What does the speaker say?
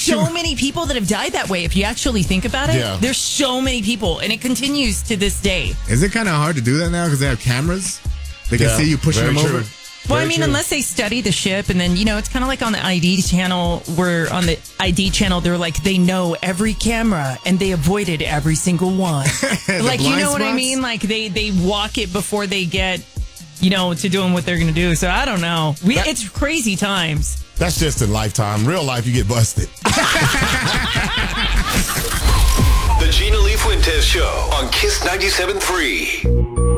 so many people that have died that way. If you actually think about it, Yeah. there's so many people, and it continues to this day. Is it kind of hard to do that now because they have cameras? They can Yeah, see you pushing very them true. over. Well, I Very mean, true. unless they study the ship, and then, it's kind of like on the ID channel, where on the ID channel, they're like, they know every camera, and they avoided every single one. Like, you blind know what I spots? mean? Like, they walk it before they get, to doing what they're going to do. So, I don't know. It's crazy times. That's just in Lifetime. Real life, you get busted. The Gina Lee Fuentes Show on Kiss 97.3.